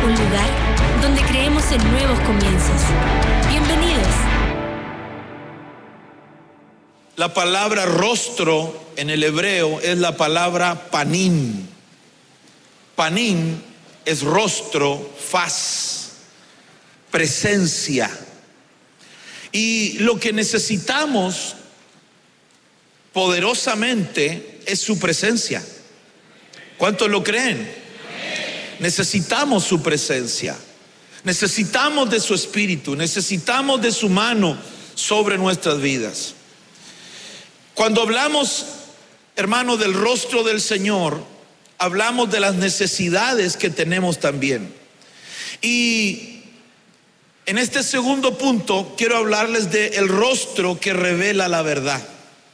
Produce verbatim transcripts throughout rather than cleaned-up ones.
un lugar donde creemos en nuevos comienzos. Bienvenidos. La palabra rostro en el hebreo es la palabra panim. Panim es rostro, faz, presencia. Y lo que necesitamos poderosamente es su presencia. ¿Cuántos lo creen? Necesitamos su presencia, necesitamos de su espíritu, necesitamos de su mano sobre nuestras vidas. Cuando hablamos, hermano, del rostro del Señor, hablamos de las necesidades que tenemos también. Y en este segundo punto quiero hablarles del rostro que revela la verdad.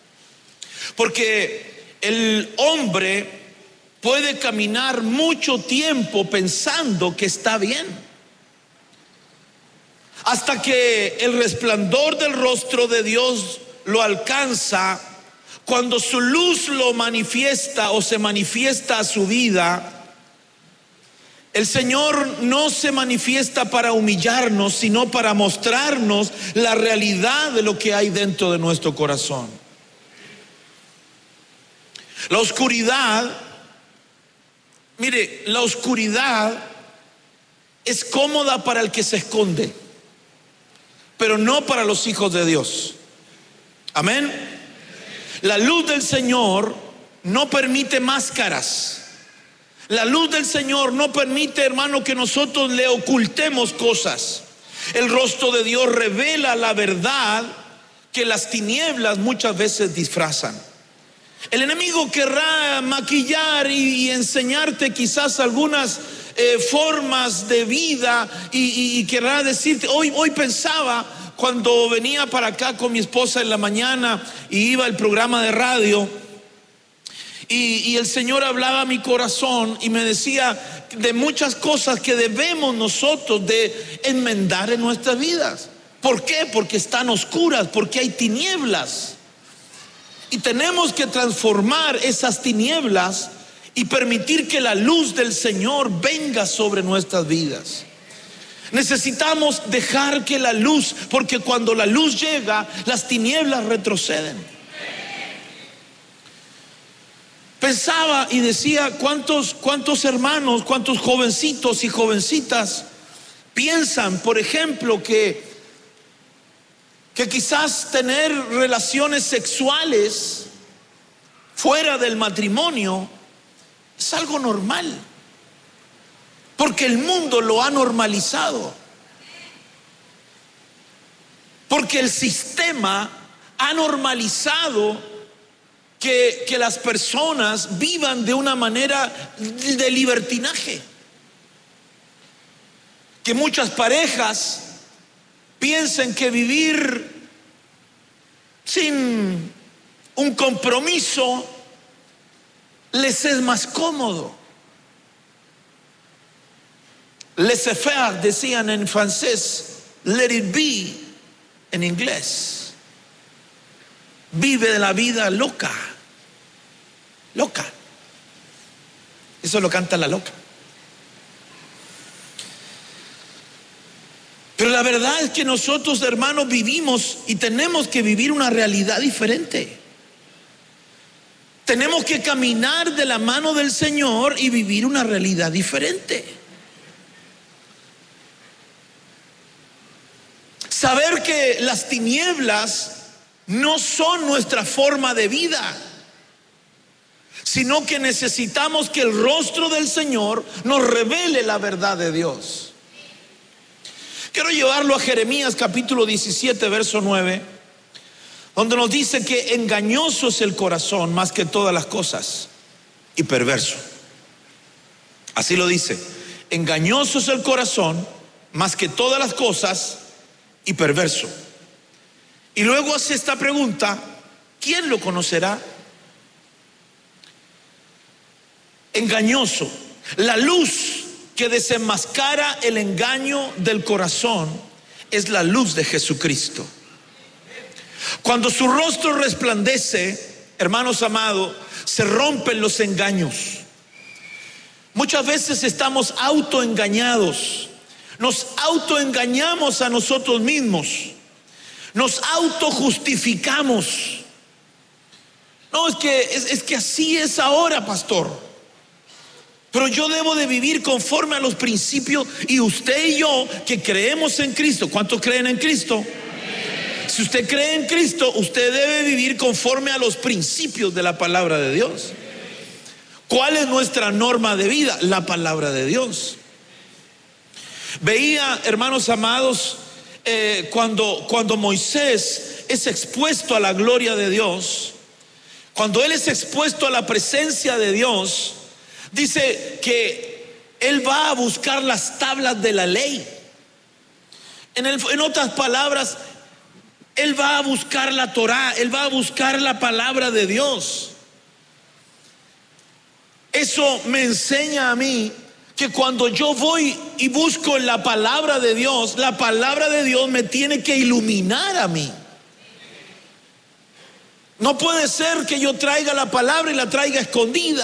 Porque el hombre puede caminar mucho tiempo pensando que está bien, hasta que el resplandor del rostro de Dios lo alcanza. Cuando su luz lo manifiesta o se manifiesta a su vida, el Señor no se manifiesta para humillarnos, sino para mostrarnos la realidad de lo que hay dentro de nuestro corazón. La oscuridad, mire, la oscuridad es cómoda para el que se esconde, pero no para los hijos de Dios. Amén. La luz del Señor no permite máscaras. La luz del Señor no permite, hermano, que nosotros le ocultemos cosas. El rostro de Dios revela la verdad que las tinieblas muchas veces disfrazan. El enemigo querrá maquillar y, y enseñarte quizás algunas eh, formas de vida y, y, y querrá decirte, hoy, hoy pensaba cuando venía para acá con mi esposa en la mañana y iba al programa de radio y, y el Señor hablaba a mi corazón y me decía de muchas cosas que debemos nosotros de enmendar en nuestras vidas. ¿Por qué? Porque están oscuras, porque hay tinieblas. Y tenemos que transformar esas tinieblas y permitir que la luz del Señor venga sobre nuestras vidas. Necesitamos dejar que la luz, porque cuando la luz llega, las tinieblas retroceden. Pensaba y decía, ¿cuántos, cuántos hermanos, cuántos jovencitos y jovencitas piensan, por ejemplo, que que quizás tener relaciones sexuales fuera del matrimonio es algo normal, porque el mundo lo ha normalizado, porque el sistema ha normalizado que, que las personas vivan de una manera de libertinaje, que muchas parejas piensen que vivir sin un compromiso les es más cómodo. Laissez-faire decían en francés, let it be en inglés. Vive de la vida loca, loca. Eso lo canta La Loca. Pero la verdad es que nosotros, hermanos, vivimos y tenemos que vivir una realidad diferente. Tenemos que caminar de la mano del Señor y vivir una realidad diferente. Saber que las tinieblas no son nuestra forma de vida, sino que necesitamos que el rostro del Señor nos revele la verdad de Dios. Quiero llevarlo a Jeremías capítulo diecisiete, verso nueve, donde nos dice que engañoso es el corazón más que todas las cosas y perverso. Así lo dice, engañoso es el corazón más que todas las cosas y perverso. Y luego hace esta pregunta, ¿quién lo conocerá? Engañoso, la luz que desenmascara el engaño del corazón es la luz de Jesucristo. Cuando su rostro resplandece, hermanos amados, se rompen los engaños. Muchas veces estamos autoengañados, nos autoengañamos a nosotros mismos, nos autojustificamos. No, es que, es, es que así es ahora, pastor. Pero yo debo de vivir conforme a los principios, y usted y yo que creemos en Cristo. ¿Cuántos creen en Cristo? Si usted cree en Cristo, usted debe vivir conforme a los principios de la palabra de Dios. ¿Cuál es nuestra norma de vida? La palabra de Dios. Veía, hermanos amados, eh, cuando, cuando Moisés es expuesto a la gloria de Dios, cuando él es expuesto a la presencia de Dios, dice que él va a buscar las tablas de la ley. En, el, en otras palabras, él va a buscar la Torá, él va a buscar la palabra de Dios. Eso me enseña a mí que cuando yo voy y busco la palabra de Dios, la palabra de Dios me tiene que iluminar a mí. No puede ser que yo traiga la palabra y la traiga escondida.